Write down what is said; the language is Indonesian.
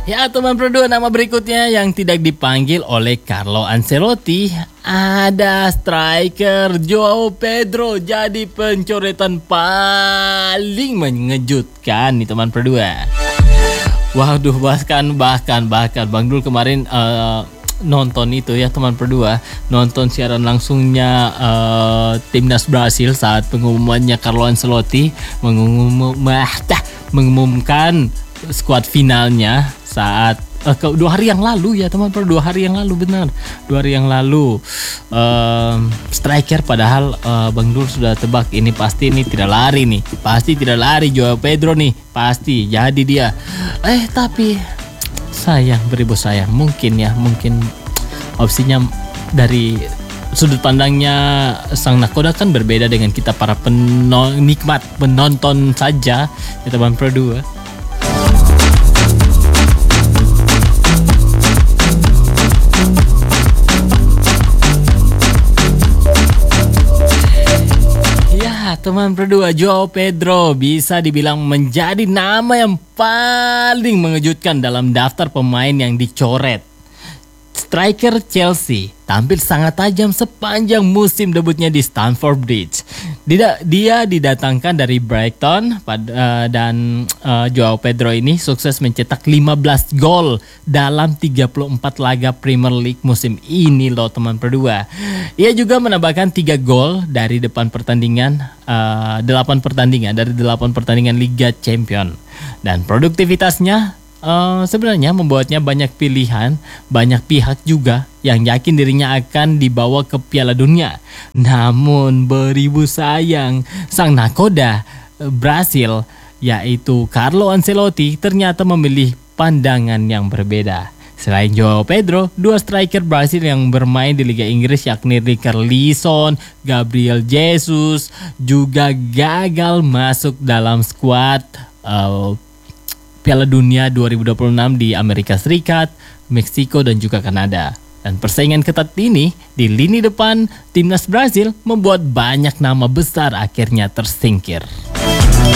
Ya teman berdua, nama berikutnya yang tidak dipanggil oleh Carlo Ancelotti ada striker Joao Pedro jadi pencoretan paling mengejutkan nih teman berdua. Waduh, bahkan Bang Dul kemarin nonton itu ya teman berdua, nonton siaran langsungnya timnas Brasil saat pengumumannya Carlo Ancelotti mengumumkan skuad finalnya saat 2 hari yang lalu ya teman berdua, 2 hari yang lalu, benar 2 hari yang lalu. Striker padahal Bang Dul sudah tebak ini pasti tidak lari Joao Pedro nih, pasti jadi dia. Tapi sayang, beribu sayang, mungkin opsinya dari sudut pandangnya sang nakoda kan berbeda dengan kita para penikmat penonton saja ya teman berdua. Teman berdua, Joao Pedro bisa dibilang menjadi nama yang paling mengejutkan dalam daftar pemain yang dicoret. Striker Chelsea tampil sangat tajam sepanjang musim debutnya di Stamford Bridge. Dia didatangkan dari Brighton dan Joao Pedro ini sukses mencetak 15 gol dalam 34 laga Premier League musim ini loh teman berdua. Ia juga menambahkan 3 gol dari 8 pertandingan Liga Champion. Dan produktivitasnya sebenarnya membuatnya banyak pihak juga yang yakin dirinya akan dibawa ke Piala Dunia. Namun beribu sayang, sang nakoda Brasil yaitu Carlo Ancelotti ternyata memilih pandangan yang berbeda. Selain Joao Pedro, 2 striker Brasil yang bermain di Liga Inggris yakni Richarlison, Gabriel Jesus juga gagal masuk dalam skuad Piala Dunia 2026 di Amerika Serikat, Meksiko dan juga Kanada. Dan persaingan ketat ini di lini depan timnas Brasil membuat banyak nama besar akhirnya tersingkir.